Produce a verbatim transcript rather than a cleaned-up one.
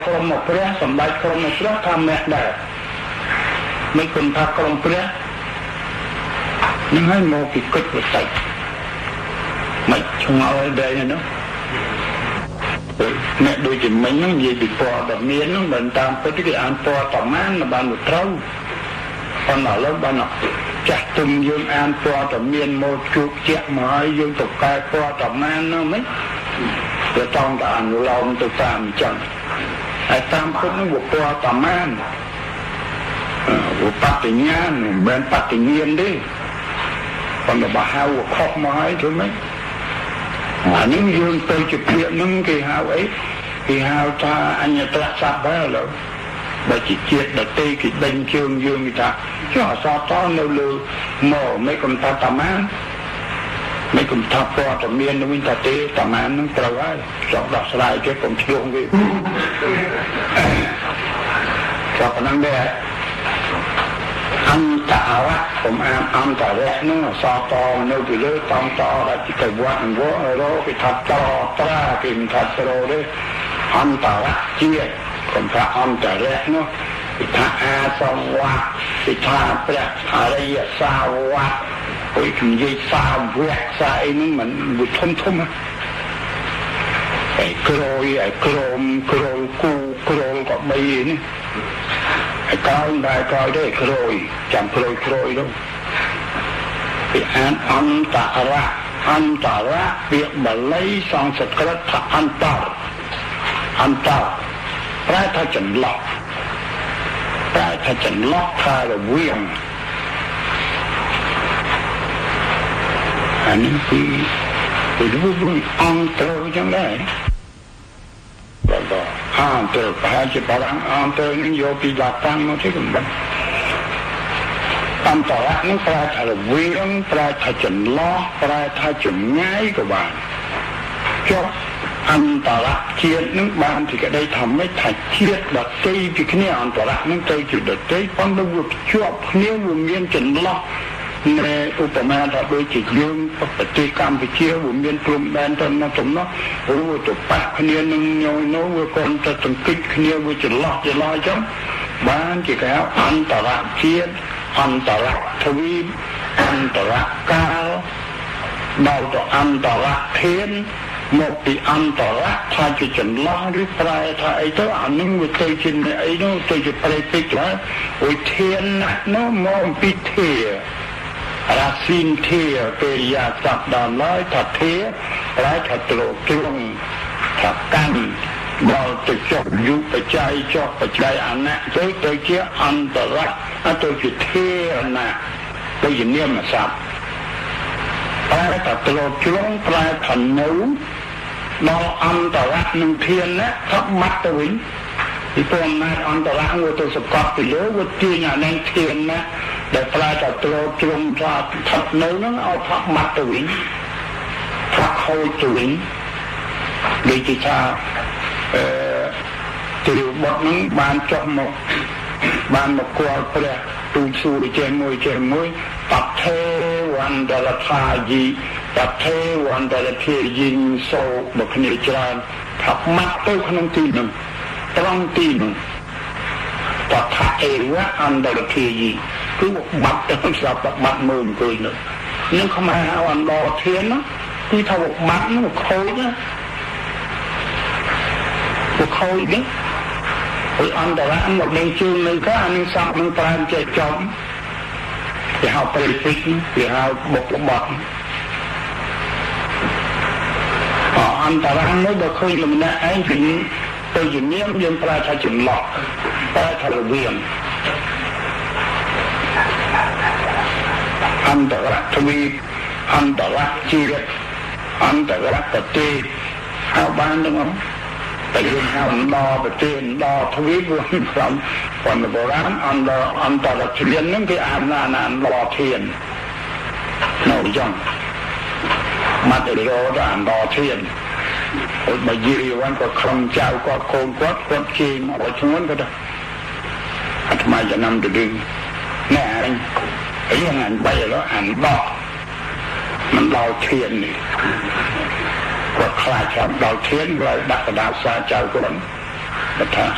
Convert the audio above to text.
ក្រុមមកព្រះសម្ដេចក្រុមមកព្រះថាមេដែរមិនគុំថាក្រុមព្រះនឹងឲ្យមកពីកិច្ចប្រតិមិនឆ្ងល់ដែរនោះអ្នកដូចជាមិញហ្នឹងនិយាយពីពណ៌តែមានហ្នឹងមិនតាមពិតគេអានពណ៌តាមានបានត្រូវប៉ុន្តែឥឡូវបានចាស់ទុំយើងអានពណ៌តាមានមកជួបជាក់មកឲ្យយើងទៅកែពណ៌តាមានហ្នឹងមិនវាចង់តែអានឡងទៅតាមអញ្ចឹងហើយតាមពិតហ្នឹងវាពណ៌តាមានវាបត្តិញ្ញាណមិនមែនបត្តិញ្ញាណទេប៉ុន្តែបើហៅខុសមកហើយធ្វើម៉េចអានេះយើងទៅជាពាក្យហ្នឹងគេហៅអីគេហៅថាអញ្ញត្រស័ព្ទហើយឥឡូវបើជាជាតិដតីគេដេញជើងយើងគេថាចុះអសតនៅលើមកមិនកំថាតាមានមិនកំថាពណ៌តាមាននឹងវិញថាទេតាមាននឹងត្រូវហើយចង់ដោះស្រាយគេកុំឆ្លងគេចុះប៉ុណ្ណឹងដែរអន្តរៈผมអានអន្តរៈនោះអសតនៅពីលើតងតរជាទៅវត្តវរោគេថាតត្រាគេមិនថាត្រោទេអន្តរៈជាតិខ្ញុំថាអន្តរៈនោះគេថាអាសវៈគេថាព្រះអរិយសាវកકોઈនិយាយសាវកសាអីហ្នឹងមិនវាធំធំហើយក្រោយហើយក្រមក្រោលគូក្រោលក៏បីនេះហើយក្រោយដែរក្រោយទេក្រោយចាំក្រោយក្រោយនោះពីអានអន្តរៈអន្តរៈពាក្យបាលីសំស្ក្រឹតថាអន្តរអន្តរប្រែថាចន្លោះប្រែថាចន្លោះថារវាងអានេះគឺពីរឿងអង្គរចឹងដែរបាទអន្តរប្រហែលជាបារាំងអន្តរនឹងយកពីឡាតាំងមកទេកំបាត់អន្តរៈនឹងប្រែថារវាងប្រែថាចន្លោះប្រែថាចម្ងាយក៏បានចុះអន្តរៈជាតិនឹងបានទីក្តីថាមិនថាជាតិដតីពីគ្នាអន្តរៈនឹងទៅជាដតីប៉ុន្តែវាភ្ជាប់គ្នាវាមានចន្លោះនៅឧបមាថាដូចជាយើងប្រទេសកម្ពុជាវាមានព្រំដែនទៅមកទៅនោះឬទៅប៉ះគ្នានឹងញយនោះវាcònទៅសង្គិចគ្នាវាចន្លោះចន្លោះអញ្ចឹងបានជាគេហៅអន្តរជាតិអន្តរទ្វីបអន្តរកាលដល់ទៅអន្តរធានមកពីអន្តរៈថាជាចន្លោះឬប្រែថាអីទៅអានឹងវាទៅជាអីនោះទៅជាប្រែពេកហើយអូធានណានោះមកពីធារាស៊ីនធាពេរិយាស័ព្ទដល់ឡើយថាធាប្រែថាត្រកត្រង់ថាកាន់ដល់ទៅចុះយុបច្ច័យចុះបច្ច័យអនៈទៅទៅជាអន្តរៈទៅជាធាណាទៅជានាមស័ព្ទប្រែថាត្រកត្រង់ប្រែថានៅដល់អន្តរៈនឹងធានណាថាបាត់ទៅវិញពីព្រោះអំណាចអន្តរៈវាទៅសកត់ពីលើវាទាញអានឹងធានណាដែលប្រែថាត្រកត្រង់ថាស្ថិតនៅហ្នឹងឲ្យថាបាត់ទៅវិញថាខូចទៅវិញដូចជាថាអឺទីរបត់ហ្នឹងបានចុះមកបានមកគល់ព្រះទូលសួរចេះមួយចេះមួយបថេវន្តរថាយីបថេវន្តរធាយីសោមកគ្នាច្រើនថាម៉ាត់ទៅក្នុងទីហ្នឹងត្រង់ទីហ្នឹងបថេវអន្តរធាយីគឺបាត់ទៅស្រាប់តែបាត់មើលអង្គុយនោះនឹងខ្មែរហៅអន្តរធានណាគឺថាបាត់នោះខូចណាវាខូចនេះហើយអន្តរៈមកដេញជើងនៅក៏អានឹងសក់នឹងប្រែចេះចំគេហៅប្រិសិទ្ធគេហៅបុកបត់អន្តរៈនោះបើឃើញលំនាក់ឯងគឺទៅជំនាញយើងប្រែថាចន្លោះប្រែថារវាងអន្តរៈទ្វីបអន្តរៈជាតិអន្តរៈប្រទេសហៅបានទាំងអស់តែយើងហៅដល់ប្រទេសដល់ទ្វីបវាសំប៉ុន្តែបុរាណអន្តរអន្តរជាតិហ្នឹងគេអានណាអន្តរធាននៅចឹងមកទៅរកអន្តរធានអូបើយីវ៉ាន់ក៏ខំចៅគាត់កូនគាត់គាត់ជេរមកឲ្យធ្ងន់គាត់អាត្មាចំណាំទៅដឹងណែអញអីហ្នឹងអញបីឥឡូវអានដកមិនដល់ធាននេះគាត់ខ្លាចចាំដល់ធានគាត់ដាក់កណ្ដាលសារចៅគាត់ថា